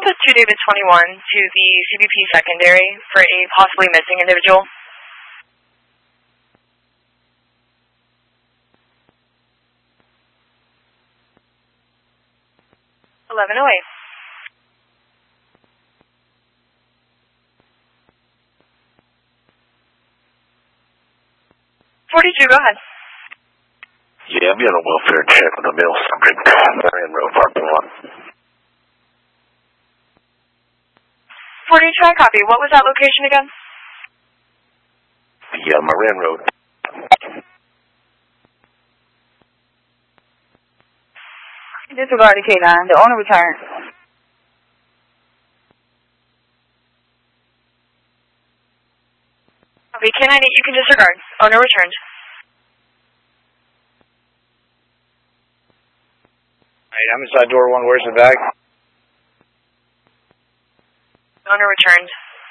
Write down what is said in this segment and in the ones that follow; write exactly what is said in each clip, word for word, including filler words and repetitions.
one put two David twenty-one to the C B P secondary for a possibly missing individual. eleven oh eight. forty-two, go ahead. Yeah, I'm getting a welfare check with a male subject. Marion Road parking lot. forty-two, I copy. What was that location again? Yeah, Marion Road. Disregard the K nine. The owner returned. Okay, K nine eight, you can disregard. Owner returned. Alright, I'm inside door one. Where's the bag? Owner returned.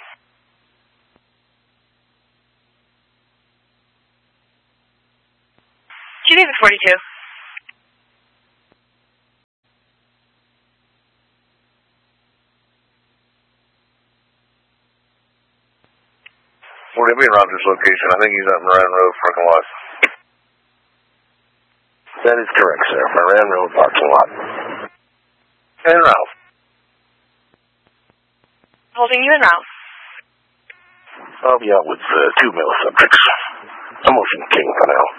two David forty-two. Forty, be around this location. I think he's at Moran Road parking lot. That is correct, sir. Moran Road parking lot. And Ralph. Holding you in Ralph. I'll be out with uh, two male subjects. A motion king for now.